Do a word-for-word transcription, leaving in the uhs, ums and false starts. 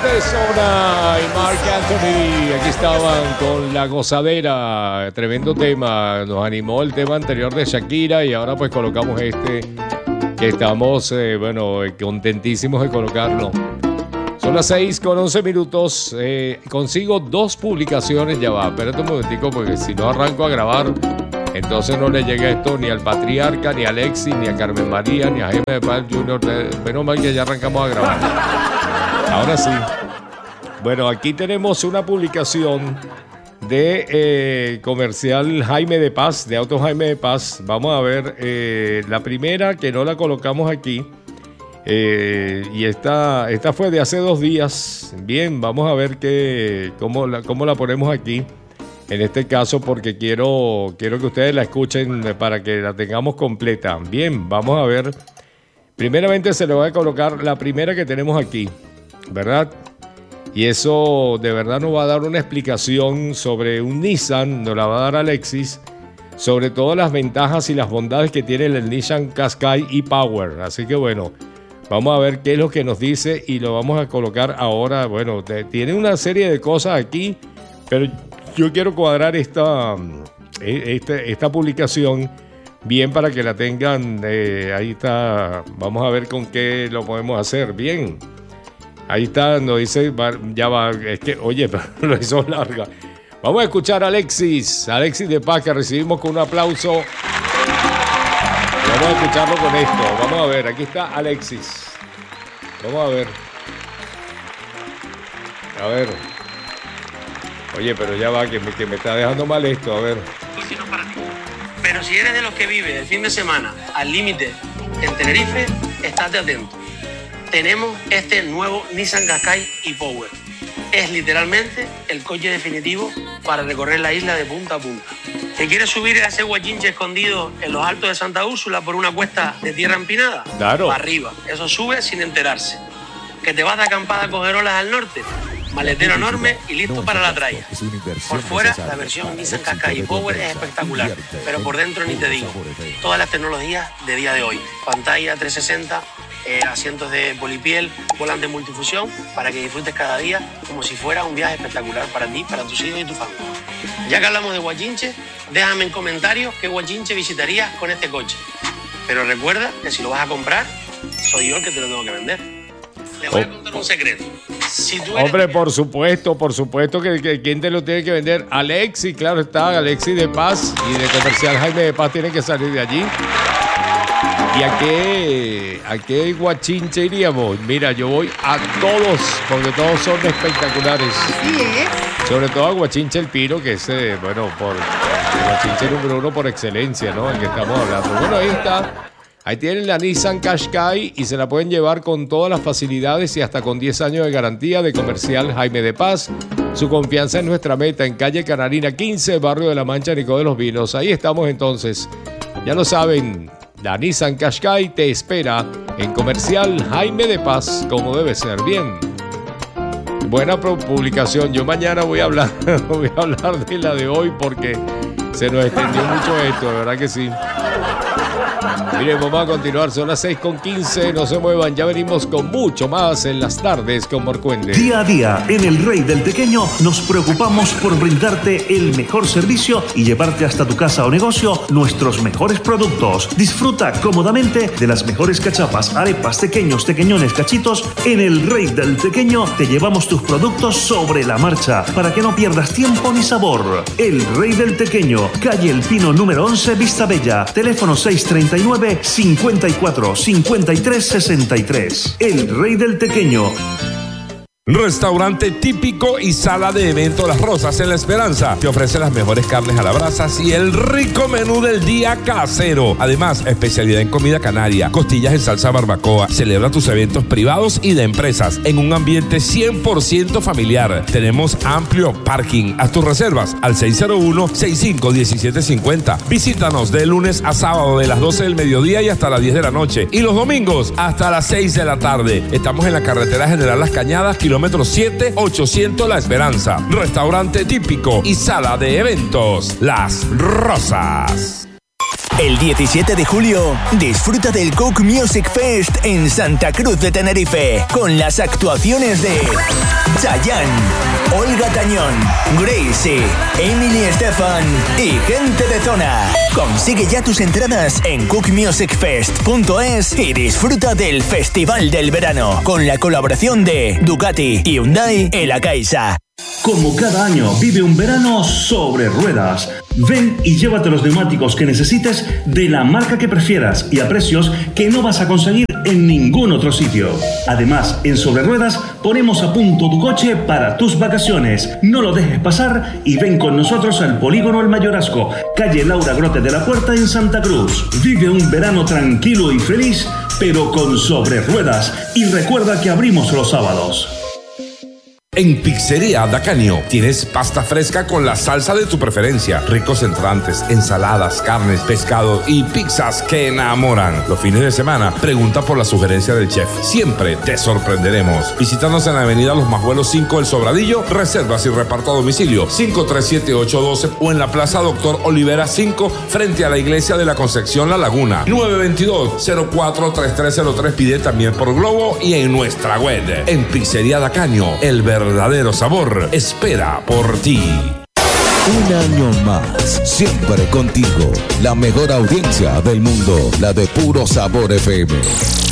de Zona y Marc Anthony. Aquí estaban con La Gozadera. Tremendo tema. Nos animó el tema anterior de Shakira y ahora pues colocamos este que estamos, eh, bueno, contentísimos de colocarlo. Son las seis con once minutos. Eh, consigo dos publicaciones. Ya va, espérate un momentico porque si no arranco a grabar, entonces no le llega esto ni al Patriarca, ni a Alexis, ni a Carmen María, ni a Jaime de Paz Junior Menos mal que ya arrancamos a grabar. Ahora sí. Bueno, aquí tenemos una publicación de eh, comercial Jaime de Paz, de Auto Jaime de Paz. Vamos a ver eh, la primera que no la colocamos aquí. Eh, y esta, esta fue de hace dos días. Bien, vamos a ver que, cómo, la, cómo la ponemos aquí. En este caso porque quiero, quiero que ustedes la escuchen para que la tengamos completa. Bien, vamos a ver. Primeramente se le voy a colocar la primera que tenemos aquí, ¿verdad? Y eso de verdad nos va a dar una explicación sobre un Nissan, nos la va a dar Alexis, sobre todas las ventajas y las bondades que tiene el Nissan Qashqai e-Power. Así que bueno, vamos a ver qué es lo que nos dice y lo vamos a colocar ahora. Bueno, te, tiene una serie de cosas aquí, pero yo quiero cuadrar esta, esta, esta publicación bien para que la tengan. Eh, ahí está, vamos a ver con qué lo podemos hacer. Bien. Ahí está, nos dice, ya va, es que, oye, pero lo hizo larga. Vamos a escuchar a Alexis, Alexis de Paz, que recibimos con un aplauso. Vamos a escucharlo con esto. Vamos a ver, aquí está Alexis. Vamos a ver. A ver. Oye, pero ya va, que me, que me está dejando mal esto, a ver. Pero si eres de los que vive el fin de semana al límite en Tenerife, estate atento. Tenemos este nuevo Nissan Qashqai e-Power. Es literalmente el coche definitivo para recorrer la isla de punta a punta. ¿Te quieres subir a ese guachinche escondido en los altos de Santa Úrsula por una cuesta de tierra empinada? Claro. Para arriba. Eso sube sin enterarse. ¿Que te vas de acampada a coger olas al norte? Maletero enorme y listo para la tralla. Por fuera, la versión Nissan Qashqai e-Power es espectacular, pero por dentro ni te digo. Todas las tecnologías de día de hoy. Pantalla trescientos sesenta, eh, asientos de polipiel, volante multifusión, para que disfrutes cada día como si fuera un viaje espectacular para ti, para tus hijos y tu familia. Ya que hablamos de guachinche, déjame en comentarios qué guachinche visitarías con este coche. Pero recuerda que si lo vas a comprar, soy yo el que te lo tengo que vender. Le voy a contar un secreto. Si tú eres... Hombre, por supuesto, por supuesto que, que quién te lo tiene que vender. Alexis, claro está, Alexis de Paz y de comercial Jaime de Paz tiene que salir de allí. ¿Y a qué, a qué guachinche iríamos? Mira, yo voy a todos, porque todos son espectaculares. Así es. Sobre todo a Guachinche El Pino, que es, eh, bueno, por el guachinche número uno por excelencia, ¿no? El que estamos hablando. Bueno, ahí está. Ahí tienen la Nissan Qashqai y se la pueden llevar con todas las facilidades y hasta con diez años de garantía de comercial Jaime de Paz. Su confianza es nuestra meta en calle Canarina quince, barrio de La Mancha, Nico de los Vinos. Ahí estamos entonces. Ya lo saben, la Nissan Qashqai te espera en comercial Jaime de Paz, como debe ser. Bien. Buena publicación. Yo mañana voy a hablar, voy a hablar de la de hoy porque se nos extendió mucho esto, de verdad que sí. Miren, vamos a continuar, son las seis con quince, no se muevan, ya venimos con mucho más en las tardes con Morcuende. Día a día, en El Rey del Tequeño, nos preocupamos por brindarte el mejor servicio y llevarte hasta tu casa o negocio nuestros mejores productos. Disfruta cómodamente de las mejores cachapas, arepas, tequeños, tequeñones, cachitos. En El Rey del Tequeño te llevamos tus productos sobre la marcha para que no pierdas tiempo ni sabor. El Rey del Tequeño, calle El Pino número once, Vista Bella, teléfono seis treinta y nueve, cincuenta y cuatro, cincuenta y tres, sesenta y tres. El Rey del Tequeño. Restaurante típico y sala de evento Las Rosas en La Esperanza. Te ofrece las mejores carnes a la brasa y el rico menú del día casero. Además, especialidad en comida canaria, costillas en salsa barbacoa. Celebra tus eventos privados y de empresas en un ambiente cien por ciento familiar. Tenemos amplio parking. Haz tus reservas al seis cero uno, sesenta y cinco, diecisiete cincuenta. Visítanos de lunes a sábado de las doce del mediodía y hasta las diez de la noche. Y los domingos hasta las seis de la tarde. Estamos en la carretera General Las Cañadas, kilómetro siete, ochocientos La Esperanza. Restaurante típico y sala de eventos Las Rosas. El diecisiete de julio, disfruta del Coke Music Fest en Santa Cruz de Tenerife, con las actuaciones de Chayanne, Olga Tañón, Gracie, Emily Estefan y gente de zona. Consigue ya tus entradas en coke music fest punto es y disfruta del Festival del Verano, con la colaboración de Ducati y Hyundai en la Caixa. Como cada año, vive un verano sobre ruedas. Ven y llévate los neumáticos que necesites de la marca que prefieras y a precios que no vas a conseguir en ningún otro sitio. Además, en Sobre Ruedas ponemos a punto tu coche para tus vacaciones. No lo dejes pasar y ven con nosotros al Polígono El Mayorazgo, calle Laura Grote de la Puerta en Santa Cruz. Vive un verano tranquilo y feliz, pero con Sobre Ruedas. Y recuerda que abrimos los sábados. En Pizzería Dacanio tienes pasta fresca con la salsa de tu preferencia, ricos entrantes, ensaladas, carnes, pescado y pizzas que enamoran. Los fines de semana, pregunta por la sugerencia del chef. Siempre te sorprenderemos. Visítanos en la avenida Los Majuelos cinco El Sobradillo, reservas y reparto a domicilio cinco tres siete ocho uno dos o en la Plaza Doctor Olivera cinco frente a la Iglesia de la Concepción La Laguna. nueve dos dos, cero cuatro tres tres cero tres. Pide también por Globo y en nuestra web. En Pizzería Dacanio, el verdadero sabor espera por ti. Un año más, siempre contigo. La mejor audiencia del mundo, la de Puro Sabor F M.